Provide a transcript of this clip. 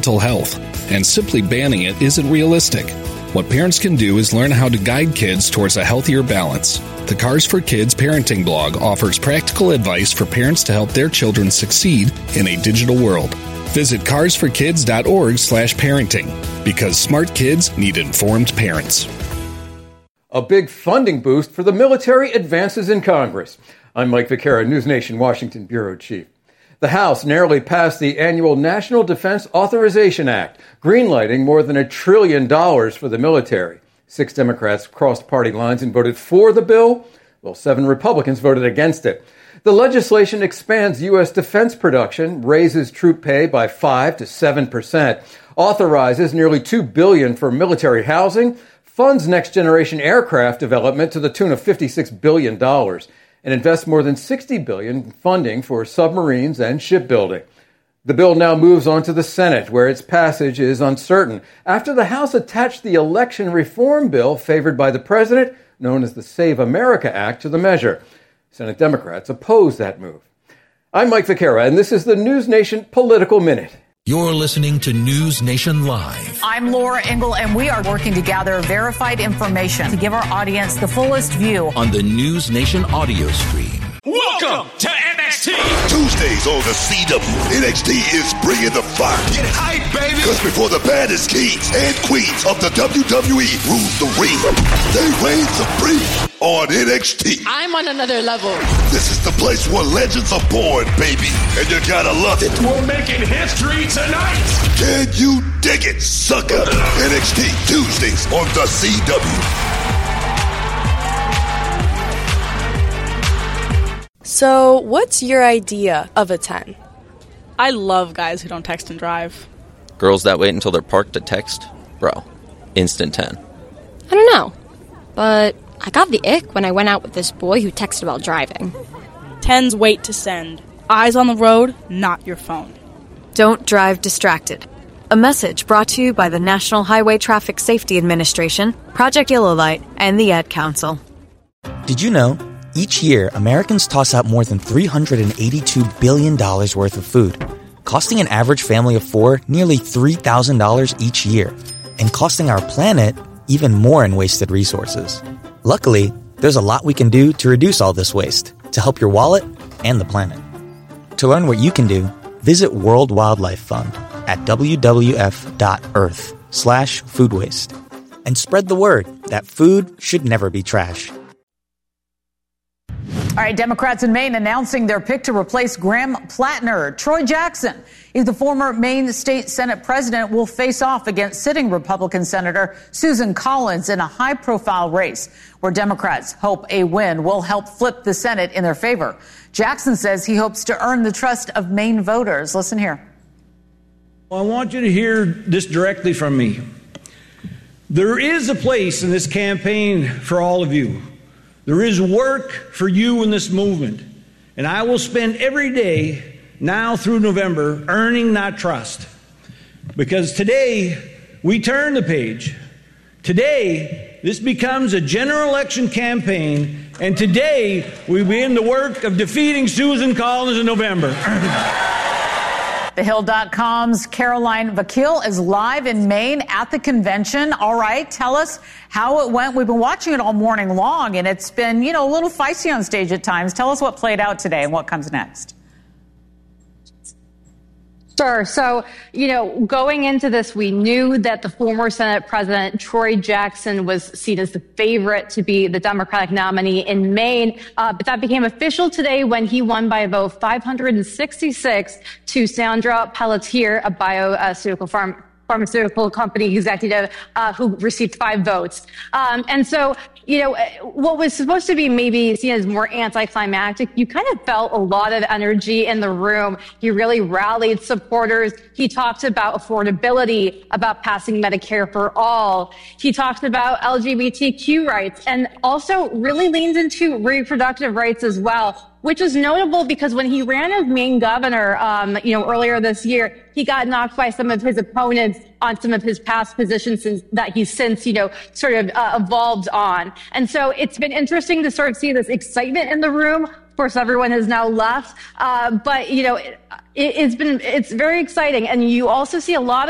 mental health, and simply banning it isn't realistic. What parents can do is learn how to guide kids towards a healthier balance. The Cars for Kids parenting blog offers practical advice for parents to help their children succeed in a digital world. Visit carsforkids.org/parenting, because smart kids need informed parents. A big funding boost for the military advances in Congress. I'm Mike Vaquera, News Nation Washington Bureau Chief. The House narrowly passed the annual National Defense Authorization Act, greenlighting more than $1 trillion for the military. 6 Democrats crossed party lines and voted for the bill, while 7 Republicans voted against it. The legislation expands U.S. defense production, raises troop pay by 5 to 7%, authorizes nearly $2 billion for military housing, funds next-generation aircraft development to the tune of $56 billion, and invests more than $60 billion in funding for submarines and shipbuilding. The bill now moves on to the Senate, where its passage is uncertain, after the House attached the election reform bill favored by the president, known as the Save America Act, to the measure. Senate Democrats oppose that move. I'm Mike Vaquera, and this is the News Nation Political Minute. You're listening to News Nation Live. I'm Laura Engel, and we are working to gather verified information to give our audience the fullest view on the News Nation audio stream. Welcome to NXT. Tuesdays on the CW. NXT is bringing the fire. Get hype, baby. Because before the baddest kings and queens of the WWE rule the ring, they reign supreme on NXT. I'm on another level. This is the place where legends are born, baby. And you gotta love it. We're making history tonight. Can you dig it, sucker? NXT Tuesdays on the CW. So, what's your idea of a 10? I love guys who don't text and drive. Girls that wait until they're parked to text? Bro, instant 10. I don't know, but I got the ick when I went out with this boy who texted while driving. 10s wait to send. Eyes on the road, not your phone. Don't drive distracted. A message brought to you by the National Highway Traffic Safety Administration, Project Yellow Light, and the Ad Council. Did you know? Each year, Americans toss out more than $382 billion worth of food, costing an average family of 4 nearly $3,000 each year, and costing our planet even more in wasted resources. Luckily, there's a lot we can do to reduce all this waste, to help your wallet and the planet. To learn what you can do, visit World Wildlife Fund at wwf.earth/food waste. And spread the word that food should never be trash. All right, Democrats in Maine announcing their pick to replace Graham Plattner. Troy Jackson, the former Maine State Senate president, will face off against sitting Republican Senator Susan Collins in a high-profile race where Democrats hope a win will help flip the Senate in their favor. Jackson says he hopes to earn the trust of Maine voters. Listen here. Well, I want you to hear this directly from me. There is a place in this campaign for all of you. There is work for you in this movement, and I will spend every day now through November earning that trust. Because today, we turn the page. Today, this becomes a general election campaign, and today, we begin the work of defeating Susan Collins in November. TheHill.com's Caroline Vakil is live in Maine at the convention. All right, tell us how it went. We've been watching it all morning long, and it's been, a little feisty on stage at times. Tell us what played out today and what comes next. Sure. So, going into this, we knew that the former Senate President Troy Jackson was seen as the favorite to be the Democratic nominee in Maine. But that became official today when he won by a vote 566 to Sandra Pelletier, a pharmaceutical company executive who received 5 votes. And so, what was supposed to be maybe seen as more anticlimactic, you kind of felt a lot of energy in the room. He really rallied supporters. He talked about affordability, about passing Medicare for all. He talked about LGBTQ rights and also really leaned into reproductive rights as well, which is notable because when he ran as Maine governor, earlier this year, he got knocked by some of his opponents on some of his past positions that he's since, evolved on. And so it's been interesting to sort of see this excitement in the room. Of course, everyone has now left. But it's very exciting. And you also see a lot of